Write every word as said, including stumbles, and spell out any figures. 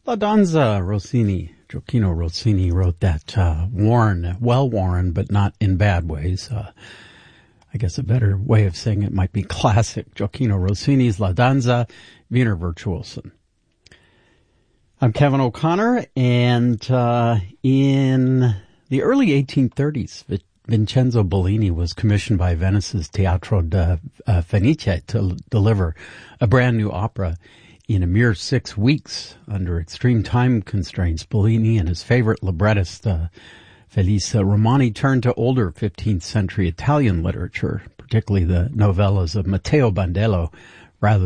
La Danza, Rossini. Gioacchino Rossini wrote that uh, worn, well-worn, but not in bad ways. Uh, I guess a better way of saying it might be classic. Gioacchino Rossini's La Danza, Wiener Virtuosen. I'm Kevin O'Connor, and uh, in the early eighteen thirties, Vincenzo Bellini was commissioned by Venice's Teatro de uh, Fenice to deliver a brand new opera in a mere six weeks under extreme time constraints. Bellini and his favorite librettist, uh, Felice Romani, turned to older fifteenth century Italian literature, particularly the novellas of Matteo Bandello, rather